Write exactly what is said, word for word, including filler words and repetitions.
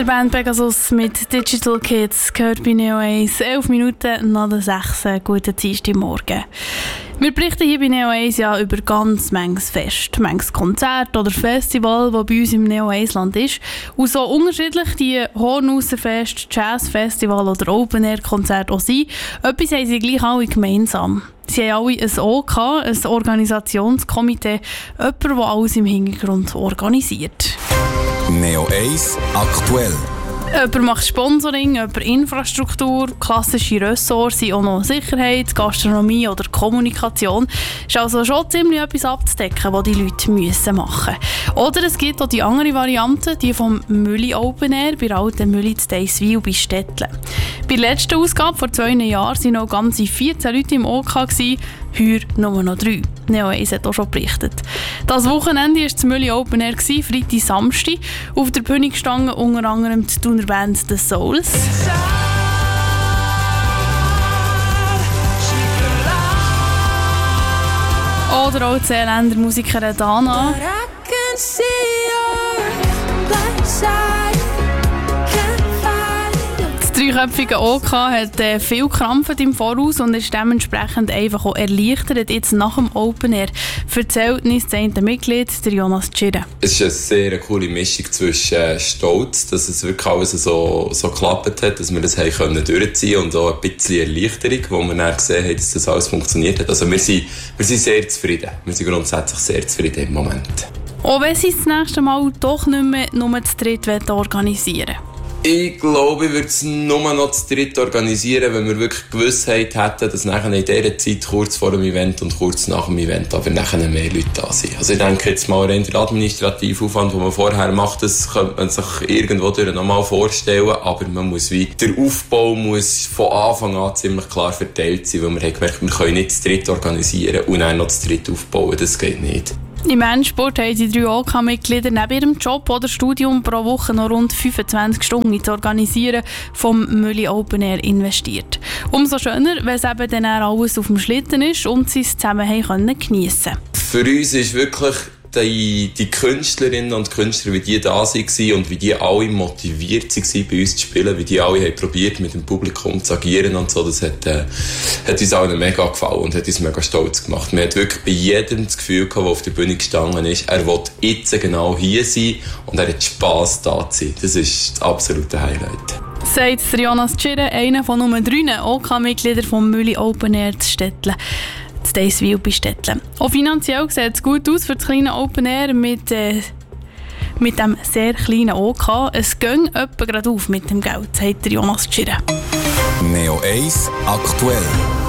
Band Pegasus mit Digital Kids gehört bei Neo eins. elf Minuten nach der sechs. Guten Dienstagmorgen. Wir berichten hier bei Neo eins ja über ganz manches Fest, manches Konzert oder Festival, das bei uns im Neo eins Land ist. Und so unterschiedlich die Hornhauserfest, Jazzfestival oder Open-Air-Konzerte auch sind, etwas haben sie gleich alle gemeinsam. Sie haben alle ein O K, ein Organisationskomitee, jemand, der alles im Hintergrund organisiert. Neo eins aktuell. Jemand macht Sponsoring, jemand Infrastruktur, klassische Ressorts sind auch noch Sicherheit, Gastronomie oder Kommunikation. Es ist also schon ziemlich etwas abzudecken, was die Leute müssen machen müssen. Oder es gibt auch die andere Variante, die vom Mülli Open Air bei der alten Mülli zu Deiswil bei Stettle. Bei der letzten Ausgabe vor zwei Jahren waren noch ganze vierzehn Leute im O K, heuer nur noch drei. Neo eins hat auch schon berichtet. Das Wochenende war das Mülli Open Air, Freitag, Samstag. Auf der Bühne gestanden unter anderem die Thuner Band The Souls. Oder auch die Seeländer Musikerin Dana. Das dreiköpfige O K hat äh, viel Krampfen im Voraus und ist dementsprechend einfach auch erleichtert jetzt nach dem Open Air. Erzählt uns das eine Mitglied, der Jonas Tschirren. Es ist eine sehr coole Mischung zwischen äh, Stolz, dass es wirklich alles so, so geklappt hat, dass wir das haben können durchziehen und auch ein bisschen Erleichterung, wo wir dann gesehen haben, dass das alles funktioniert hat. Also wir sind, wir sind sehr zufrieden. Wir sind grundsätzlich sehr zufrieden im Moment. Auch wenn sie das nächste Mal doch nicht mehr nur zu dritt organisieren wollen. Ich glaube, ich würde es nur noch zu dritt organisieren, wenn wir wirklich Gewissheit hätten, dass nachher in dieser Zeit, kurz vor dem Event und kurz nach dem Event, aber nachher mehr Leute da sind. Also ich denke jetzt mal, rein der administrative Aufwand, den man vorher macht, das könnte man sich irgendwo durch noch mal vorstellen, aber man muss wie, der Aufbau muss von Anfang an ziemlich klar verteilt sein, weil wir haben gemerkt, wir können nicht zu dritt organisieren und dann noch zu dritt aufbauen, das geht nicht. Im Endsport haben die drei O K-Mitglieder neben ihrem Job oder Studium pro Woche noch rund fünfundzwanzig Stunden ins Organisieren vom Mülli Open Air investiert. Umso schöner, wenn es eben dann alles auf dem Schlitten ist und sie es zusammen haben geniessen können. Für uns ist wirklich die, die Künstlerinnen und Künstler, wie die da waren und wie die alle motiviert waren, bei uns zu spielen, wie die alle haben probiert, mit dem Publikum zu agieren und so, das hat, äh, hat uns allen mega gefallen und hat uns mega stolz gemacht. Man hat wirklich bei jedem das Gefühl gehabt, der auf der Bühne gestanden ist, er will jetzt genau hier sein und er hat Spass da zu sein. Das ist das absolute Highlight. Sagt Jonas Tschirren, einer von nur drei O K-Mitgliedern vom Mülli Open Air zu Stettle. zu Deiswil bei Stettle. Auch finanziell sieht es gut aus für das kleine Open Air mit, äh, mit dem sehr kleinen O K. Es geht etwa gerade auf mit dem Geld, sagt Jonas Tschirren. Neo eins aktuell.